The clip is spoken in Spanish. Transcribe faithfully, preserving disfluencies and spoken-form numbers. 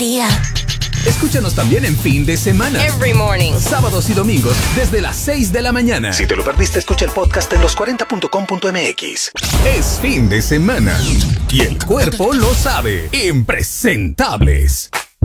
día. Escúchanos también en fin de semana. Every morning. Sábados y domingos desde las seis de la mañana. Si te lo perdiste, escucha el podcast en los cuarenta punto com punto m x. Es fin de semana y el cuerpo lo sabe. Impresentables.